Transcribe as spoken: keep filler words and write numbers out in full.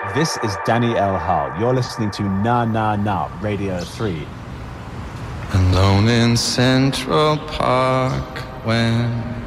This is Danny L. Hull. You're listening to Na Na Na Radio three. Alone in Central Park when